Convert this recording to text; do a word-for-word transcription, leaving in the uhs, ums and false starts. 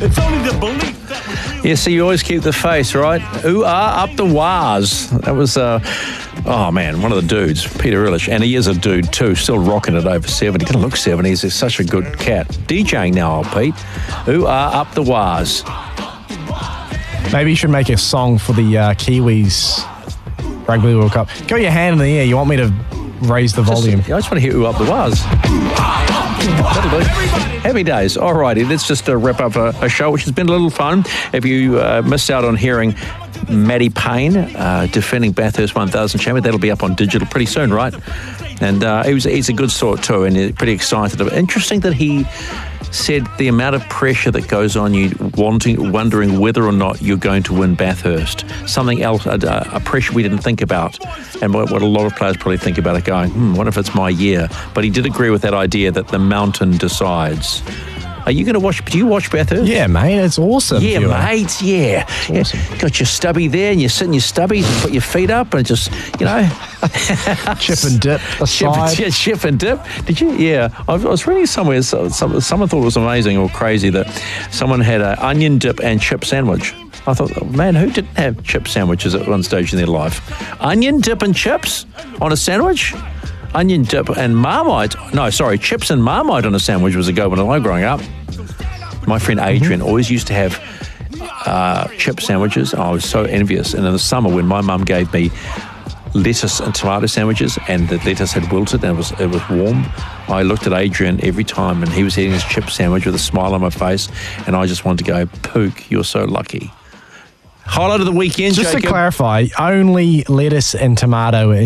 It's only the belief that we really... Yeah, so you always keep the face, right? Ooh, ah, up the wahs. That was, uh, oh man, one of the dudes, Peter Illich. And he is a dude too, still rocking it over seventy. Gonna look seventy, he's such a good cat. DJing now, old Pete. Ooh, ah, up the wahs. Maybe you should make a song for the uh, Kiwis Rugby World Cup. Go your hand in the air. You want me to raise the volume? Just, I just want to hear ooh, up the wahs. That'll do. Happy days. All righty, let's just uh, wrap up a, a show which has been a little fun. If you uh, missed out on hearing Maddie Payne uh, defending Bathurst one thousand champion, that'll be up on digital pretty soon, right? And uh, he was, he's a good sort too, and he's pretty excited. Interesting that he said the amount of pressure that goes on you wanting, wondering whether or not you're going to win Bathurst. Something else, a, a pressure we didn't think about, and what, what a lot of players probably think about it going, hmm, what if it's my year? But he did agree with that idea that the mountain decides. Are you going to watch, do you watch Bathurst? Yeah, mate, it's awesome. Yeah, viewer. mate, yeah. Awesome. yeah. Got your stubby there, and you're sitting your stubbies and put your feet up and just, you know. Chip and dip Chip, aside. yeah, chip and dip. Did you? Yeah. I was reading somewhere, so, some, someone thought it was amazing or crazy that someone had an onion dip and chip sandwich. I thought, oh, man, who didn't have chip sandwiches at one stage in their life? Onion dip and chips on a sandwich? Onion dip and Marmite. No, sorry, chips and Marmite on a sandwich was a go when I was growing up. My friend Adrian mm-hmm. always used to have uh, chip sandwiches. I was so envious. And in the summer when my mum gave me lettuce and tomato sandwiches and the lettuce had wilted and it was, it was warm, I looked at Adrian every time and he was eating his chip sandwich with a smile on my face and I just wanted to go, Pook, you're so lucky. Highlight of the weekend, Just Jacob. to clarify, only lettuce and tomato